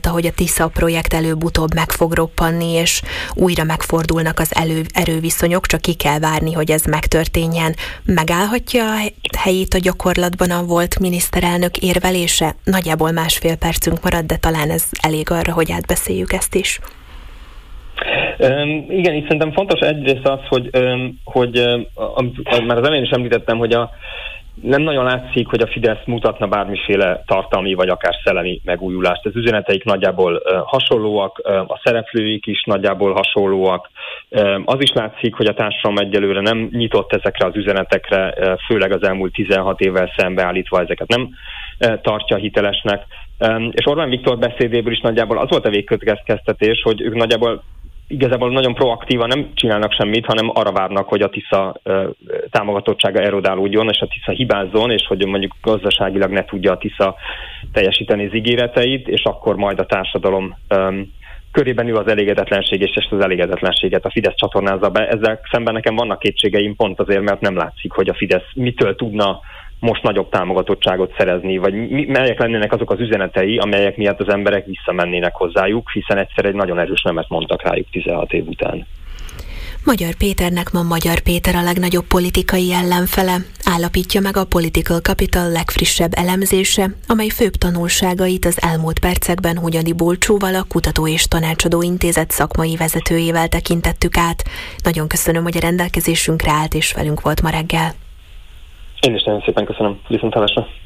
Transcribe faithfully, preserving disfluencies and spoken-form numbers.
gondolta, hogy a Tisza projekt előbb-utóbb meg fog roppanni, és újra megfordulnak az elő, erőviszonyok, csak ki kell várni, hogy ez megtörténjen. Megállhatja a helyét a gyakorlatban a volt miniszterelnök érvelése? Nagyjából másfél percünk marad, de talán ez elég arra, hogy átbeszéljük ezt is. Um, igen, itt szerintem fontos egyrészt az, hogy, um, hogy um, már az elején is említettem, hogy a, nem nagyon látszik, hogy a Fidesz mutatna bármiféle tartalmi vagy akár szellemi megújulást. Az üzeneteik nagyjából uh, hasonlóak, uh, a szereplőik is nagyjából hasonlóak. Uh, az is látszik, hogy a társadalom egyelőre nem nyitott ezekre az üzenetekre, uh, főleg az elmúlt tizenhat évvel szembeállítva ezeket nem uh, tartja hitelesnek. Um, és Orbán Viktor beszédéből is nagyjából az volt a végkövetkeztetés, hogy ők nagyjából igazából nagyon proaktívan nem csinálnak semmit, hanem arra várnak, hogy a Tisza uh, támogatottsága erodálódjon, és a Tisza hibázzon, és hogy mondjuk gazdaságilag ne tudja a Tisza teljesíteni az ígéreteit, és akkor majd a társadalom um, körében ül az elégedetlenség, és ezt az elégedetlenséget a Fidesz csatornázza be. Ezzel szemben nekem vannak kétségeim pont azért, mert nem látszik, hogy a Fidesz mitől tudna most nagyobb támogatottságot szerezni, vagy mi, melyek lennének azok az üzenetei, amelyek miatt az emberek visszamennének hozzájuk, hiszen egyszer egy nagyon erős nemet mondtak rájuk tizenhat év után. Magyar Péternek ma Magyar Péter a legnagyobb politikai ellenfele, állapítja meg a Political Capital legfrissebb elemzése, amely főbb tanulságait az elmúlt percekben Hunyadi Bulcsóval, a Kutató és Tanácsadó Intézet szakmai vezetőjével tekintettük át. Nagyon köszönöm, hogy a rendelkezésünkre állt és velünk volt ma reggel. Én is nagyon szépen köszönöm. Viszontlátásra.